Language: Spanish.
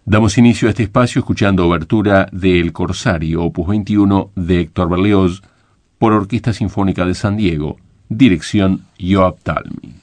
Damos inicio a este espacio escuchando obertura de El Corsario, opus 21 de Héctor Berlioz, por Orquesta Sinfónica de San Diego, dirección Joab Talmi.